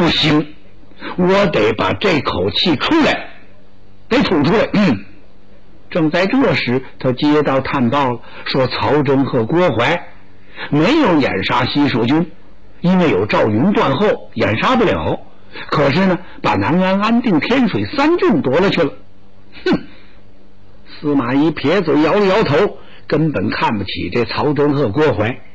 不行，我得把这口气出来，得吐出来。正在这时，他接到探报了，说曹真和郭淮没有掩杀西蜀军，因为有赵云断后，掩杀不了。可是呢，把南安、安定、天水3郡夺了去了。司马懿撇嘴摇了摇头，根本看不起这曹真和郭淮。